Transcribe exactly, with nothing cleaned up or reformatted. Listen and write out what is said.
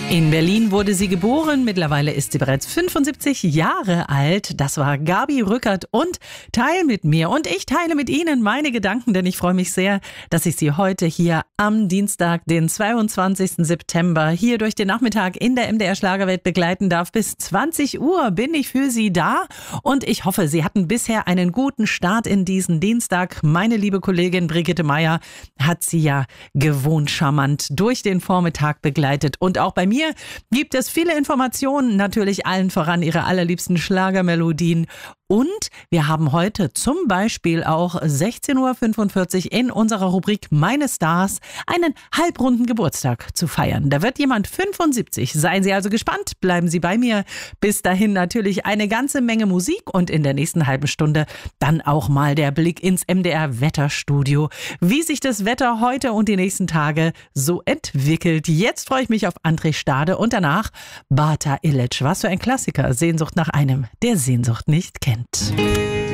In Berlin wurde sie geboren, mittlerweile ist sie bereits fünfundsiebzig Jahre alt. Das war Gabi Rückert und Teil mit mir. Und ich teile mit Ihnen meine Gedanken, denn ich freue mich sehr, dass ich Sie heute hier am Dienstag, den zweiundzwanzigsten September, hier durch den Nachmittag in der M D R Schlagerwelt begleiten darf. Bis zwanzig Uhr bin ich für Sie da und ich hoffe, Sie hatten bisher einen guten Start in diesen Dienstag. Meine liebe Kollegin Brigitte Meier hat Sie ja gewohnt charmant durch den Vormittag begleitet und auch bei mir gibt es viele Informationen, natürlich allen voran Ihre allerliebsten Schlagermelodien. Und wir haben heute zum Beispiel auch sechzehn Uhr fünfundvierzig in unserer Rubrik Meine Stars einen halbrunden Geburtstag zu feiern. Da wird jemand fünfundsiebzig. Seien Sie also gespannt, bleiben Sie bei mir. Bis dahin natürlich eine ganze Menge Musik und in der nächsten halben Stunde dann auch mal der Blick ins M D R Wetterstudio. Wie sich das Wetter heute und die nächsten Tage so entwickelt. Jetzt freue ich mich auf André Stade und danach Bata Illich. Was für ein Klassiker. Sehnsucht nach einem, der Sehnsucht nicht kennt.